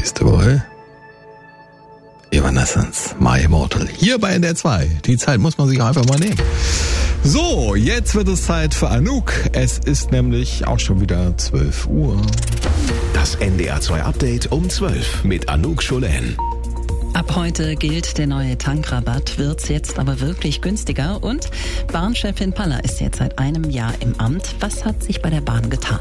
Nächste Woche Evanescence, My Immortal. Hier bei NDR 2. Die Zeit muss man sich auch einfach mal nehmen. So, jetzt wird es Zeit für Anouk. Es ist nämlich auch schon wieder 12 Uhr. Das NDR 2 Update um 12 mit Anouk Scholen. Ab heute gilt der neue Tankrabatt, wird's jetzt aber wirklich günstiger und Bahnchefin Paller ist jetzt seit einem Jahr im Amt. Was hat sich bei der Bahn getan?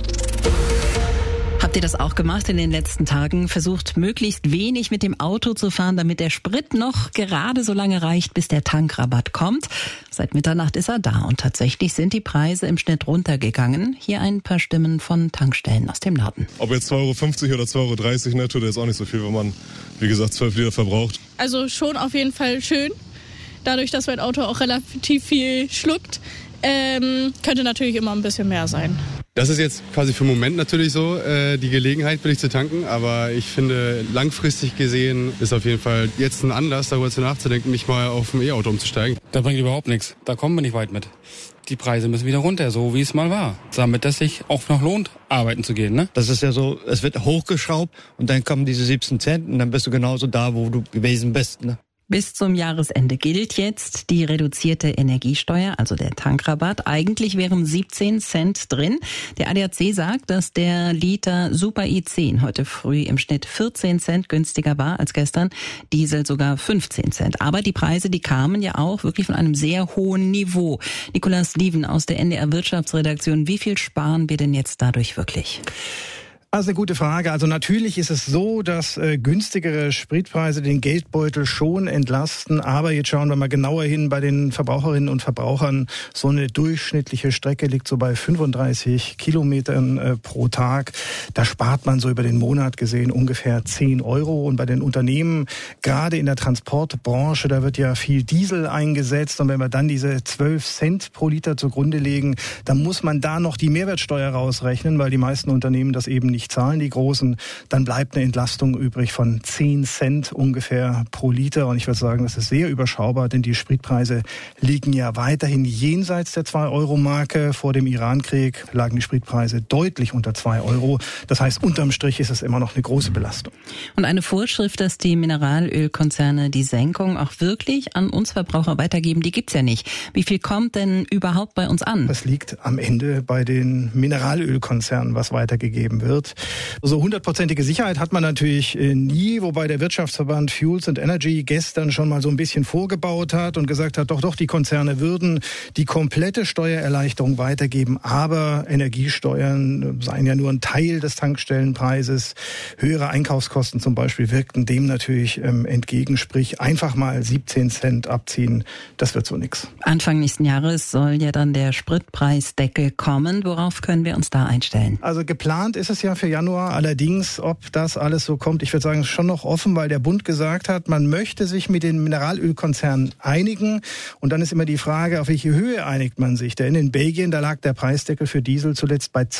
Habt ihr das auch gemacht in den letzten Tagen? Versucht möglichst wenig mit dem Auto zu fahren, damit der Sprit noch gerade so lange reicht, bis der Tankrabatt kommt. Seit Mitternacht ist er da und tatsächlich sind die Preise im Schnitt runtergegangen. Hier ein paar Stimmen von Tankstellen aus dem Norden. Ob jetzt 2,50 € oder 2,30 € netto, das ist auch nicht so viel, wenn man, wie gesagt, 12 Liter verbraucht. Also schon auf jeden Fall schön. Dadurch, dass mein Auto auch relativ viel schluckt, könnte natürlich immer ein bisschen mehr sein. Das ist jetzt quasi für den Moment natürlich so, die Gelegenheit billig zu tanken, aber ich finde, langfristig gesehen ist auf jeden Fall jetzt ein Anlass, darüber nachzudenken, nicht mal auf ein E-Auto umzusteigen. Das bringt überhaupt nichts, da kommen wir nicht weit mit. Die Preise müssen wieder runter, so wie es mal war, damit es sich auch noch lohnt, arbeiten zu gehen. Ne? Das ist ja so, es wird hochgeschraubt und dann kommen diese 17 Cent und dann bist du genauso da, wo du gewesen bist. Ne? Bis zum Jahresende gilt jetzt die reduzierte Energiesteuer, also der Tankrabatt. Eigentlich wären 17 Cent drin. Der ADAC sagt, dass der Liter Super i10 heute früh im Schnitt 14 Cent günstiger war als gestern, Diesel sogar 15 Cent. Aber die Preise, die kamen ja auch wirklich von einem sehr hohen Niveau. Nikolaus Lieven aus der NDR Wirtschaftsredaktion, wie viel sparen wir denn jetzt dadurch wirklich? Also eine gute Frage. Also natürlich ist es so, dass günstigere Spritpreise den Geldbeutel schon entlasten. Aber jetzt schauen wir mal genauer hin bei den Verbraucherinnen und Verbrauchern. So eine durchschnittliche Strecke liegt so bei 35 Kilometern pro Tag. Da spart man so über den Monat gesehen ungefähr 10 €. Und bei den Unternehmen, gerade in der Transportbranche, da wird ja viel Diesel eingesetzt. Und wenn wir dann diese 12 Cent pro Liter zugrunde legen, dann muss man da noch die Mehrwertsteuer rausrechnen, weil die meisten Unternehmen das eben nicht zahlen, die Großen, dann bleibt eine Entlastung übrig von 10 Cent ungefähr pro Liter. Und ich würde sagen, das ist sehr überschaubar, denn die Spritpreise liegen ja weiterhin jenseits der 2-Euro-Marke. Vor dem Irankrieg lagen die Spritpreise deutlich unter 2 €. Das heißt, unterm Strich ist es immer noch eine große Belastung. Und eine Vorschrift, dass die Mineralölkonzerne die Senkung auch wirklich an uns Verbraucher weitergeben, die gibt's ja nicht. Wie viel kommt denn überhaupt bei uns an? Das liegt am Ende bei den Mineralölkonzernen, was weitergegeben wird. So 100%ige Sicherheit hat man natürlich nie, wobei der Wirtschaftsverband Fuels and Energy gestern schon mal so ein bisschen vorgebaut hat und gesagt hat, doch, die Konzerne würden die komplette Steuererleichterung weitergeben, aber Energiesteuern seien ja nur ein Teil des Tankstellenpreises. Höhere Einkaufskosten zum Beispiel wirkten dem natürlich entgegen, sprich einfach mal 17 Cent abziehen, das wird so nix. Anfang nächsten Jahres soll ja dann der Spritpreisdeckel kommen. Worauf können wir uns da einstellen? Also geplant ist es ja für Januar. Allerdings, ob das alles so kommt, ich würde sagen, ist schon noch offen, weil der Bund gesagt hat, man möchte sich mit den Mineralölkonzernen einigen. Und dann ist immer die Frage, auf welche Höhe einigt man sich? Denn in Belgien, da lag der Preisdeckel für Diesel zuletzt bei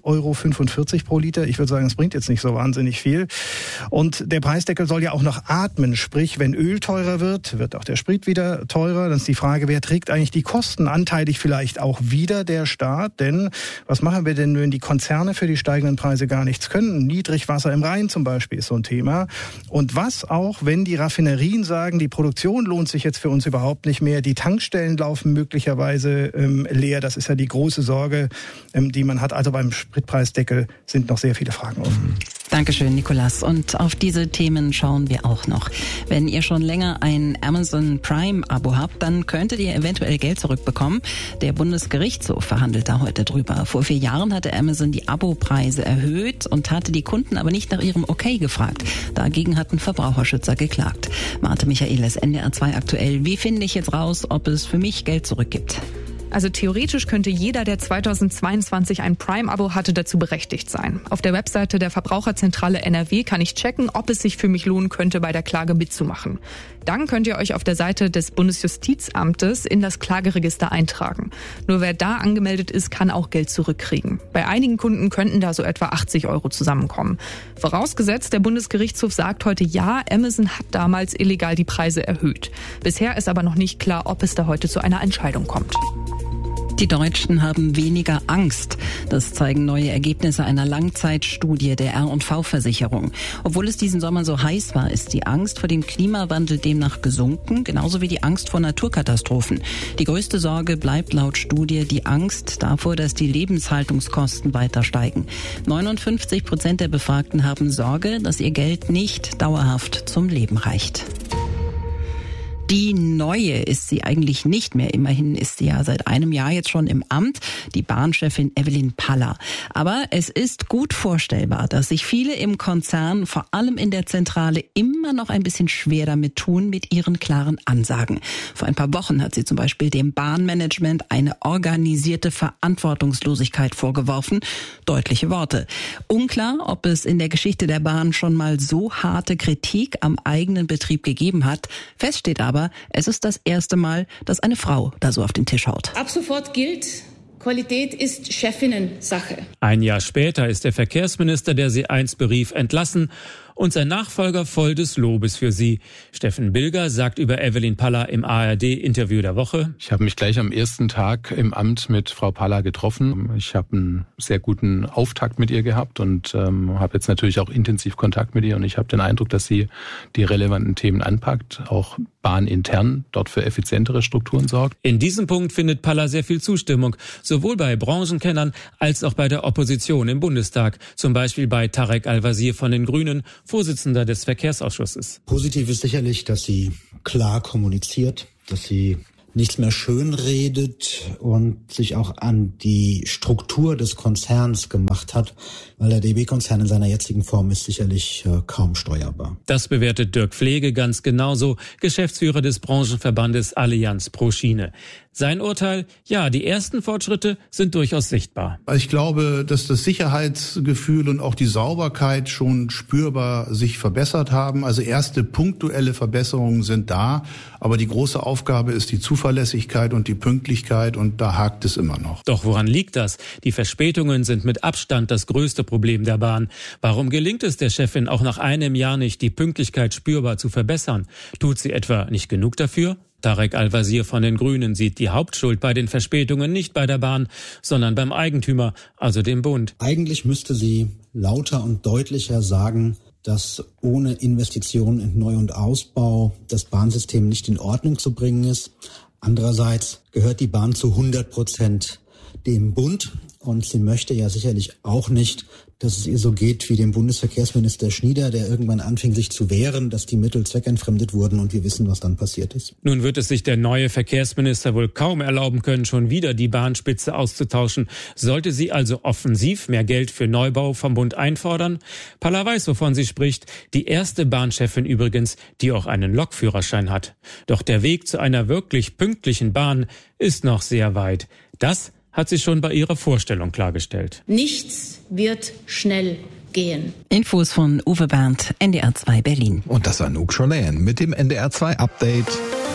2,45 € pro Liter. Ich würde sagen, es bringt jetzt nicht so wahnsinnig viel. Und der Preisdeckel soll ja auch noch atmen. Sprich, wenn Öl teurer wird, wird auch der Sprit wieder teurer. Dann ist die Frage, wer trägt eigentlich die Kosten? Anteilig vielleicht auch wieder der Staat. Denn was machen wir denn, wenn die Konzerne für die steigenden Preise gar nichts können? Niedrigwasser im Rhein zum Beispiel ist so ein Thema. Und was auch, wenn die Raffinerien sagen, die Produktion lohnt sich jetzt für uns überhaupt nicht mehr, die Tankstellen laufen möglicherweise leer. Das ist ja die große Sorge, die man hat. Also beim Spritpreisdeckel sind noch sehr viele Fragen offen. Dankeschön, Nikolaus. Und auf diese Themen schauen wir auch noch. Wenn ihr schon länger ein Amazon Prime-Abo habt, dann könntet ihr eventuell Geld zurückbekommen. Der Bundesgerichtshof verhandelt da heute drüber. Vor 4 Jahren hatte Amazon die Abopreise erhöht und hatte die Kunden aber nicht nach ihrem Okay gefragt. Dagegen hatten Verbraucherschützer geklagt. Marte Michaelis, NDR 2 aktuell. Wie finde ich jetzt raus, ob es für mich Geld zurückgibt? Also theoretisch könnte jeder, der 2022 ein Prime-Abo hatte, dazu berechtigt sein. Auf der Webseite der Verbraucherzentrale NRW kann ich checken, ob es sich für mich lohnen könnte, bei der Klage mitzumachen. Dann könnt ihr euch auf der Seite des Bundesjustizamtes in das Klageregister eintragen. Nur wer da angemeldet ist, kann auch Geld zurückkriegen. Bei einigen Kunden könnten da so etwa 80 € zusammenkommen. Vorausgesetzt, der Bundesgerichtshof sagt heute ja, Amazon hat damals illegal die Preise erhöht. Bisher ist aber noch nicht klar, ob es da heute zu einer Entscheidung kommt. Die Deutschen haben weniger Angst. Das zeigen neue Ergebnisse einer Langzeitstudie der R&V-Versicherung. Obwohl es diesen Sommer so heiß war, ist die Angst vor dem Klimawandel demnach gesunken, genauso wie die Angst vor Naturkatastrophen. Die größte Sorge bleibt laut Studie die Angst davor, dass die Lebenshaltungskosten weiter steigen. 59% der Befragten haben Sorge, dass ihr Geld nicht dauerhaft zum Leben reicht. Die Neue ist sie eigentlich nicht mehr. Immerhin ist sie ja seit einem Jahr jetzt schon im Amt, die Bahnchefin Evelyn Paller. Aber es ist gut vorstellbar, dass sich viele im Konzern, vor allem in der Zentrale, immer noch ein bisschen schwer damit tun, mit ihren klaren Ansagen. Vor ein paar Wochen hat sie zum Beispiel dem Bahnmanagement eine organisierte Verantwortungslosigkeit vorgeworfen. Deutliche Worte. Unklar, ob es in der Geschichte der Bahn schon mal so harte Kritik am eigenen Betrieb gegeben hat. Fest steht aber, es ist das erste Mal, dass eine Frau da so auf den Tisch haut. Ab sofort gilt, Qualität ist Chefinnen-Sache. Ein Jahr später ist der Verkehrsminister, der sie einst berief, entlassen und sein Nachfolger voll des Lobes für sie. Steffen Bilger sagt über Evelyn Paller im ARD-Interview der Woche: Ich habe mich gleich am ersten Tag im Amt mit Frau Paller getroffen. Ich habe einen sehr guten Auftakt mit ihr gehabt und habe jetzt natürlich auch intensiv Kontakt mit ihr. Und ich habe den Eindruck, dass sie die relevanten Themen anpackt, auch bahnintern dort für effizientere Strukturen sorgt. In diesem Punkt findet Paller sehr viel Zustimmung, sowohl bei Branchenkennern als auch bei der Opposition im Bundestag. Zum Beispiel bei Tarek Al-Wazir von den Grünen, Vorsitzender des Verkehrsausschusses. Positiv ist sicherlich, dass sie klar kommuniziert, dass sie nichts mehr schönredet und sich auch an die Struktur des Konzerns gemacht hat, weil der DB-Konzern in seiner jetzigen Form ist sicherlich kaum steuerbar. Das bewertet Dirk Pflege ganz genauso, Geschäftsführer des Branchenverbandes Allianz pro Schiene. Sein Urteil: Ja, die ersten Fortschritte sind durchaus sichtbar. Ich glaube, dass das Sicherheitsgefühl und auch die Sauberkeit schon spürbar sich verbessert haben. Also erste punktuelle Verbesserungen sind da, aber die große Aufgabe ist die Zuverlässigkeit und die Pünktlichkeit und da hakt es immer noch. Doch woran liegt das? Die Verspätungen sind mit Abstand das größte Problem der Bahn. Warum gelingt es der Chefin auch nach einem Jahr nicht, die Pünktlichkeit spürbar zu verbessern? Tut sie etwa nicht genug dafür? Tarek Al-Wazir von den Grünen sieht die Hauptschuld bei den Verspätungen nicht bei der Bahn, sondern beim Eigentümer, also dem Bund. Eigentlich müsste sie lauter und deutlicher sagen, dass ohne Investitionen in Neu- und Ausbau das Bahnsystem nicht in Ordnung zu bringen ist. Andererseits gehört die Bahn zu 100% dem Bund und sie möchte ja sicherlich auch nicht, dass es ihr so geht wie dem Bundesverkehrsminister Schnieder, der irgendwann anfing, sich zu wehren, dass die Mittel zweckentfremdet wurden und wir wissen, was dann passiert ist. Nun wird es sich der neue Verkehrsminister wohl kaum erlauben können, schon wieder die Bahnspitze auszutauschen. Sollte sie also offensiv mehr Geld für Neubau vom Bund einfordern? Paller weiß, wovon sie spricht. Die erste Bahnchefin übrigens, die auch einen Lokführerschein hat. Doch der Weg zu einer wirklich pünktlichen Bahn ist noch sehr weit. Das hat sie schon bei ihrer Vorstellung klargestellt. Nichts wird schnell gehen. Infos von Uwe Bernd, NDR 2 Berlin. Und das war Anouk Schollain mit dem NDR 2 Update.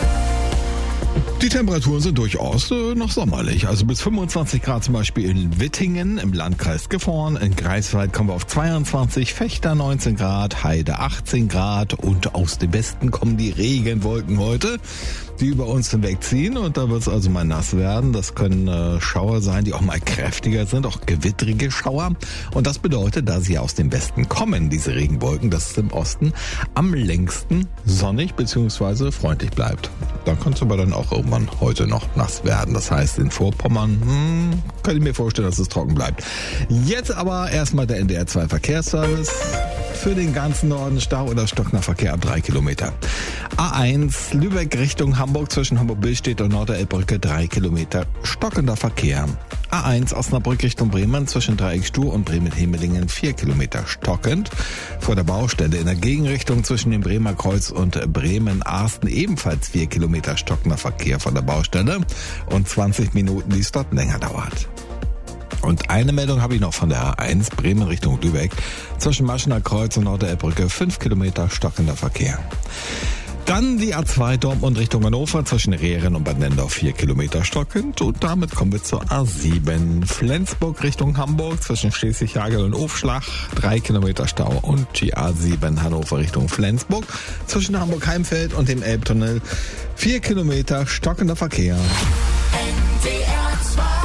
Die Temperaturen sind durchaus noch sommerlich. Also bis 25 Grad zum Beispiel in Wittingen im Landkreis Gifhorn. In Greifswald kommen wir auf 22, Vechta 19 Grad, Heide 18 Grad. Und aus dem Westen kommen die Regenwolken heute, die über uns hinwegziehen. Und da wird es also mal nass werden. Das können Schauer sein, die auch mal kräftiger sind, auch gewittrige Schauer. Und das bedeutet, da sie aus dem Westen kommen, diese Regenwolken, dass es im Osten am längsten sonnig bzw. freundlich bleibt. Da kann es aber dann auch irgendwann heute noch nass werden. Das heißt, in Vorpommern kann ich mir vorstellen, dass es trocken bleibt. Jetzt aber erstmal der NDR 2 Verkehrsservice. Für den ganzen Norden Stau oder stockender Verkehr ab 3 Kilometer. A1 Lübeck Richtung Hamburg zwischen Hamburg-Billstedt und Norderelbbrücke 3 Kilometer stockender Verkehr. A1 Osnabrück Richtung Bremen zwischen Dreieckstuhl und Bremen-Hemelingen 4 Kilometer stockend. Vor der Baustelle in der Gegenrichtung zwischen dem Bremer Kreuz und Bremen-Arsten ebenfalls 4 Kilometer stockender Verkehr von der Baustelle und 20 Minuten, die es dort länger dauert. Und eine Meldung habe ich noch von der A1 Bremen Richtung Lübeck zwischen Maschener Kreuz und Norderelbbrücke 5 Kilometer stockender Verkehr. Dann die A2 Dortmund Richtung Hannover zwischen Rehren und Bad Nendorf 4 Kilometer stockend. Und damit kommen wir zur A7 Flensburg Richtung Hamburg zwischen Schleswig-Hagel und Aufschlag 3 Kilometer Stau. Und die A7 Hannover Richtung Flensburg zwischen Hamburg-Heimfeld und dem Elbtunnel 4 Kilometer stockender Verkehr. NDR 2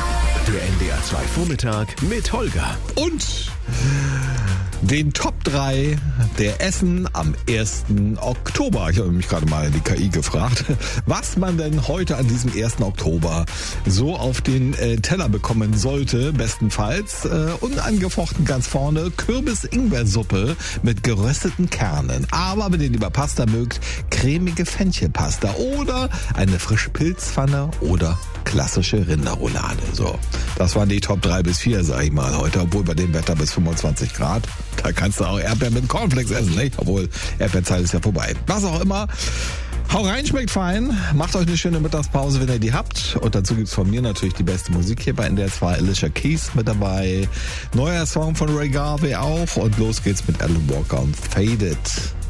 NDR 2 Vormittag mit Holger. Und den Top 3 der Essen am 1. Oktober. Ich habe mich gerade mal in die KI gefragt, was man denn heute an diesem 1. Oktober so auf den Teller bekommen sollte, bestenfalls. Unangefochten ganz vorne Kürbis-Ingwer-Suppe mit gerösteten Kernen. Aber wenn ihr lieber Pasta mögt, cremige Fenchelpasta oder eine frische Pilzpfanne oder klassische Rinderroulade. So, das waren die Top 3 bis 4, sag ich mal, heute, obwohl bei dem Wetter bis 25 Grad. Da kannst du auch Erdbeeren mit Cornflakes essen, nicht? Obwohl, Erdbeerzeit ist ja vorbei. Was auch immer. Hau rein, schmeckt fein. Macht euch eine schöne Mittagspause, wenn ihr die habt. Und dazu gibt's von mir natürlich die beste Musik hier bei NDR 2. Alicia Keys mit dabei. Neuer Song von Ray Garvey auch. Und los geht's mit Alan Walker und Faded.